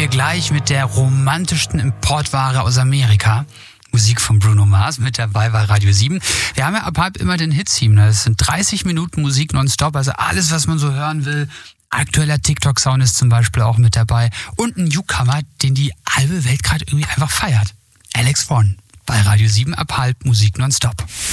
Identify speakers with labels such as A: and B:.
A: wir gleich mit der romantischsten Importware aus Amerika. Musik von Bruno Mars mit dabei bei Radio 7. Wir haben ja ab halb immer den Hit-Team. Das sind 30 Minuten Musik nonstop, also alles, was man so hören will. Aktueller TikTok-Sound ist zum Beispiel auch mit dabei. Und ein Newcomer, den die halbe Welt gerade irgendwie einfach feiert. Alex Von bei Radio 7 ab halb Musik nonstop.